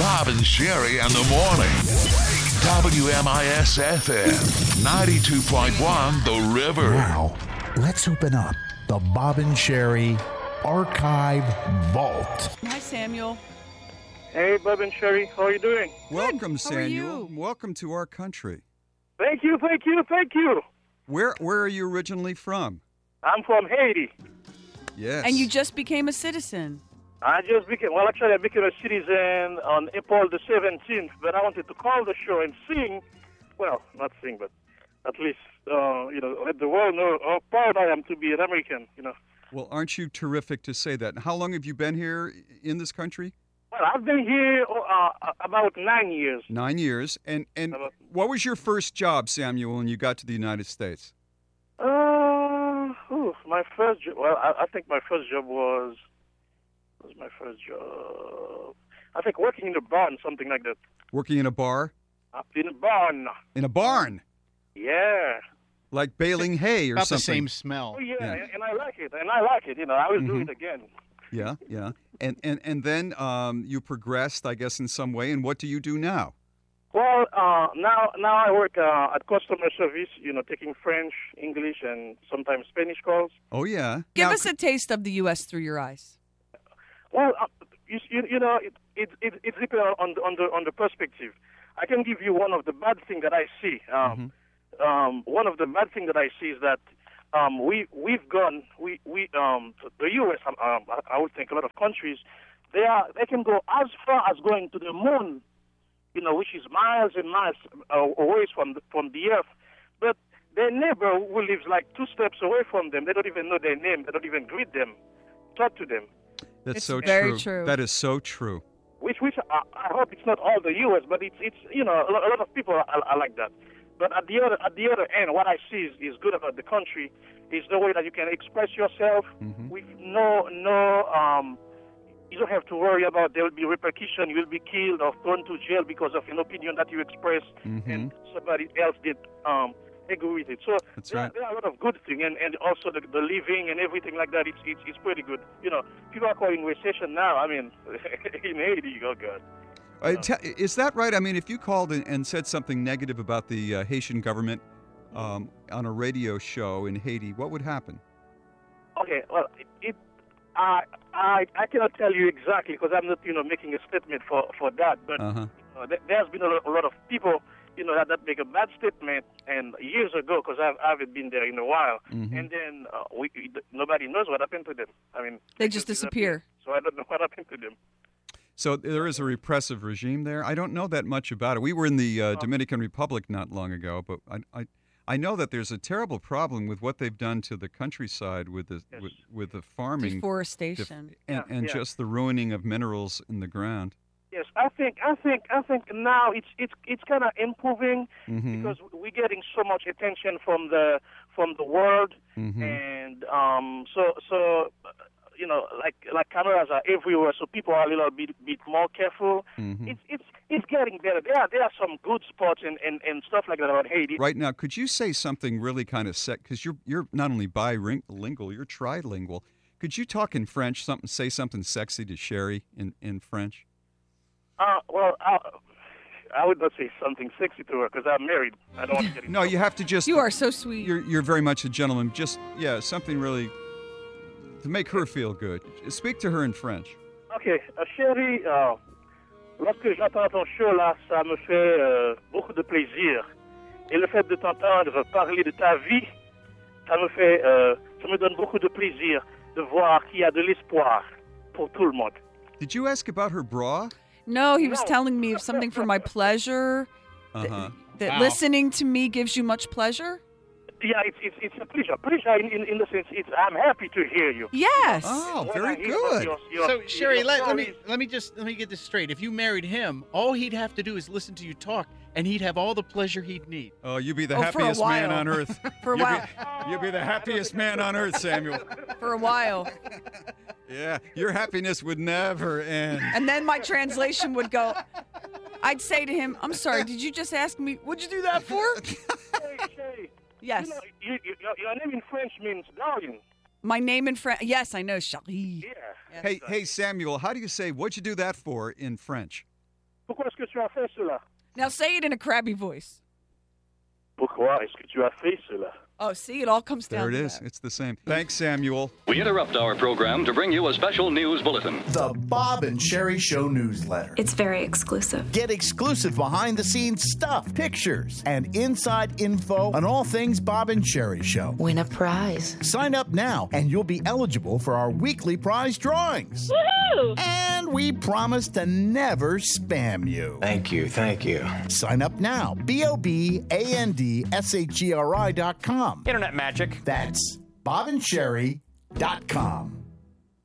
Bob and Sherry in the morning. WMIS-FM, 92.1 The River. Now, let's open up the Bob and Sherry Archive Vault. Hi, Samuel. Hey, Bob and Sherry, how are you doing? Welcome, How are Samuel. you? Welcome to our country. Thank you. Where are you originally from? I'm from Haiti. Yes. And you just became a citizen. I became a citizen on April the 17th, but I wanted to call the show and sing, well, not sing, but at least, let the world know how proud I am to be an American, Well, aren't you terrific to say that? How long have you been here in this country? Well, I've been here about 9 years. 9 years. And what was your first job, Samuel, when you got to the United States? My first job, I think my first job was I think working in a barn, something like that. Working in a bar? In a barn. In a barn? Yeah. Like baling hay or About something? the same smell. Oh, yeah, Yeah. and I like it. I will do it again. Yeah. And then you progressed, I guess, in some way. And what do you do now? Well, now I work at customer service, taking French, English, and sometimes Spanish calls. Oh, yeah. Give Now, us a taste of the U.S. through your eyes. Well, it depends on the perspective. I can give you one of the bad things that I see. One of the bad things that I see is that the U.S. I would think a lot of countries they can go as far as going to the moon, which is miles and miles away from the Earth, but their neighbor who lives like 2 steps away from them, they don't even know their name, they don't even greet them, talk to them. That's It's so very true. That is so true. Which I hope it's not all the U.S., but it's a lot of people are like that. But at the other end, what I see is good about the country is the way that you can express yourself with no you don't have to worry about there will be repercussion, you will be killed or thrown to jail because of an opinion that you expressed and somebody else did agree with it. So there are a lot of good things, and also the living and everything like that. It's pretty good. People are calling recession now. I mean, in Haiti, oh God. Is that right? I mean, if you called and said something negative about the Haitian government on a radio show in Haiti, what would happen? Okay, well, I cannot tell you exactly because I'm not making a statement for that. But there's been a lot of people that make a bad statement, and years ago, because I haven't been there in a while, and then nobody knows what happened to them. I mean, They just disappear. So I don't know what happened to them. So there is a repressive regime there. I don't know that much about it. We were in the Dominican Republic not long ago, but I know that there's a terrible problem with what they've done to the countryside with the with the farming, Deforestation. and just the ruining of minerals in the ground. Yes, I think now it's kind of improving because we're getting so much attention from the world, and like cameras are everywhere, so people are a little bit more careful. It's getting better. There are some good spots and stuff like that about Haiti. Right now, could you say something really kind of because you're not only bilingual, you're trilingual. Could you talk in French? Say something sexy to Sherry in French. Well, I would not say something sexy to her because I'm married. I don't want to get No, you have to just. You are so sweet. You're very much a gentleman. Just something really to make her feel good. Speak to her in French. Okay, chérie, lorsque j'entends ton show là, ça me fait beaucoup de plaisir. Et le fait de t'entendre parler de ta vie, ça me donne beaucoup de plaisir de voir qu'il y a de l'espoir pour tout le monde. Did you ask about her bra? No, he was telling me of something for my pleasure. That listening to me gives you much pleasure? Yeah, it's a pleasure. Pleasure in the sense I'm happy to hear you. Yes. Oh, When very I hear about good. So Sherry, your let stories- me get this straight. If you married him, all he'd have to do is listen to you talk, and he'd have all the pleasure he'd need. Oh, you'd be the for a happiest man while. on earth. For a while. You'd be the happiest man on earth, Samuel. For a while. Yeah, your happiness would never end. And then my translation would go, I'd say to him, I'm sorry, did you just ask me, what'd you do that for? Sherry, Yes. Your name in French means darling. My name in French. Yes, I know, Charlie. Yeah. Yes. Hey, Samuel, how do you say, what'd you do that for in French? Pourquoi est-ce que tu as fait cela? Now say it in a crabby voice. Pourquoi est-ce que tu as fait cela? Oh, see, it all comes down There it to is. that. It's the same. Thanks, Samuel. We interrupt our program to bring you a special news bulletin. The Bob and Sherry Show newsletter. It's very exclusive. Get exclusive behind-the-scenes stuff, pictures, and inside info on all things Bob and Sherry Show. Win a prize. Sign up now, and you'll be eligible for our weekly prize drawings. Woohoo! And we promise to never spam you. Thank you. Sign up now. BOBANDSHERI.com. Internet magic. That's BobandSherry.com.